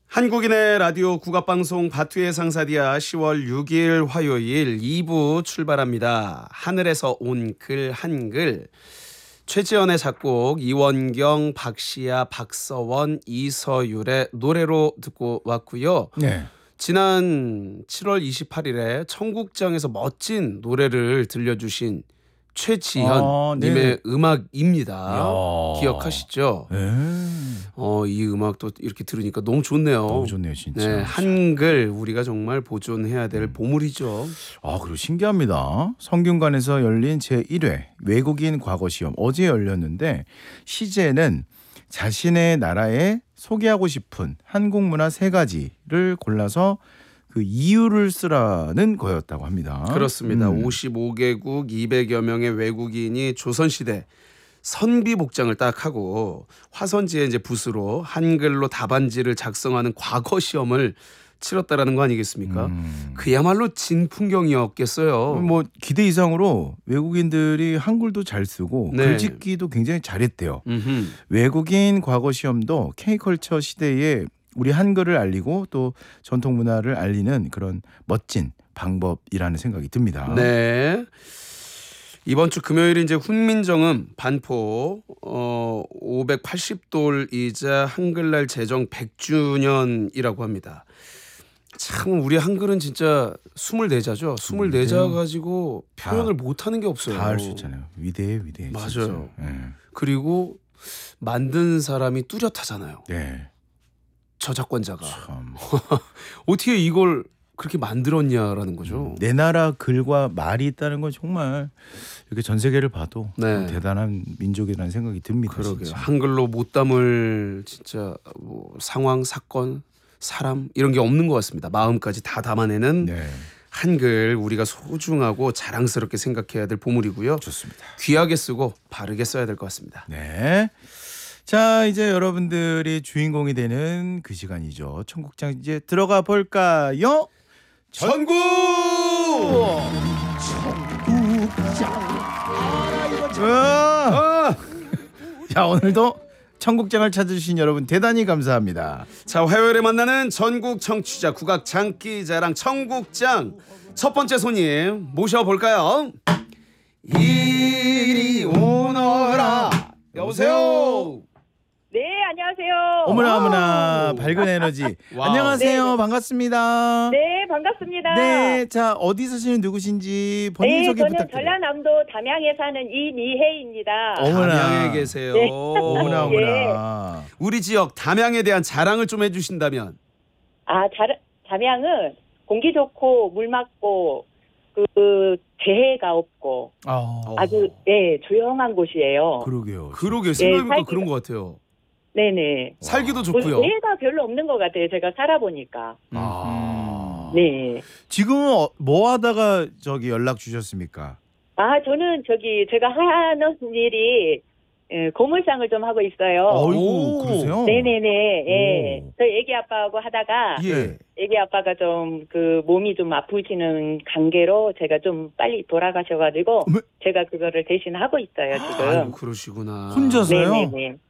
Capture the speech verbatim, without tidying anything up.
한국인의 라디오 국악방송 바투의 상사디아 시월 육일 화요일 이 부 출발합니다. 하늘에서 온 글 한글. 최지연의 작곡, 이원경, 박시아, 박서원, 이서율의 노래로 듣고 왔고요. 네. 지난 칠월 이십팔일에 청국장에서 멋진 노래를 들려주신 최지현님의 아, 음악입니다. 야. 기억하시죠? 네. 어, 이 음악도 이렇게 들으니까 너무 좋네요. 너무 좋네요, 진짜. 네, 한글 우리가 정말 보존해야 될 음. 보물이죠. 아, 그리고 신기합니다. 성균관에서 열린 제일 회 외국인 과거 시험 어제 열렸는데 시제는 자신의 나라에 소개하고 싶은 한국 문화 세 가지를 골라서 그 이유를 쓰라는 거였다고 합니다. 그렇습니다. 음. 오십오 개국 이백여 명의 외국인이 조선시대 선비 복장을 딱 하고 화선지에 이제 붓으로 한글로 답안지를 작성하는 과거 시험을 치렀다라는 거 아니겠습니까? 음. 그야말로 진풍경이었겠어요. 뭐 기대 이상으로 외국인들이 한글도 잘 쓰고 네. 글짓기도 굉장히 잘했대요. 음흠. 외국인 과거 시험도 K컬처 시대에 우리 한글을 알리고 또 전통 문화를 알리는 그런 멋진 방법이라는 생각이 듭니다. 네. 이번 주 금요일 이제 훈민정음 반포 어, 오백팔십 돌이자 한글날 제정 백 주년이라고 합니다. 참 우리 한글은 진짜 스물네 자죠. 스물네 자 가지고 표현을 못하는 게 없어요. 다 할 수 있잖아요. 위대해 위대해. 맞아요. 네. 그리고 만든 사람이 뚜렷하잖아요. 네. 저작권자가. 참. 어떻게 이걸 그렇게 만들었냐라는 거죠. 내 나라 글과 말이 있다는 건 정말 이렇게 전 세계를 봐도 네. 대단한 민족이라는 생각이 듭니다. 그러게요. 진짜. 한글로 못 담을 진짜 뭐 상황, 사건, 사람 이런 게 없는 것 같습니다. 마음까지 다 담아내는 네. 한글 우리가 소중하고 자랑스럽게 생각해야 될 보물이고요. 좋습니다. 귀하게 쓰고 바르게 써야 될 것 같습니다. 네. 자, 이제 여러분들이 주인공이 되는 그 시간이죠. 청국장 이제 들어가 볼까요? 전국! 청국장. 아, 자, 오늘도 청국장을 찾으신 여러분 대단히 감사합니다. 자, 화요일에 만나는 전국 청취자 국악 장기자랑 청국장 첫 번째 손님 모셔볼까요? 이리 오너라. 여보세요. 네, 안녕하세요. 어머나 어머나 밝은 에너지. 와우. 안녕하세요. 네. 반갑습니다. 네, 반갑습니다. 네, 자 어디 사시는 누구신지 본인 네, 소개 저는 부탁드려요. 전라남도 담양에 사는 이미혜입니다. 어머나. 담양에 계세요. 네. 어머나 어머나. 우리 지역 담양에 대한 자랑을 좀 해주신다면. 아, 자, 담양은 공기 좋고 물 맑고 그 재해가 없고 아, 아주 네, 조용한 곳이에요. 그러게요. 그러게 생각해보니까 살기가- 그런 것 같아요. 네네. 살기도 뭐 좋고요. 재해가 별로 없는 것 같아요. 제가 살아보니까. 아. 네. 지금은 어, 뭐 하다가 저기 연락 주셨습니까? 아, 저는 저기 제가 하는 일이 예, 고물상을 좀 하고 있어요. 어이구, 그러세요? 네네네. 예. 오. 저희 애기 아빠하고 하다가 예. 애기 아빠가 좀 그 몸이 좀 아프시는 관계로 제가 좀 빨리 돌아가셔가지고 네? 제가 그거를 대신 하고 있어요 지금. 아유, 그러시구나. 혼자서요? 네네네.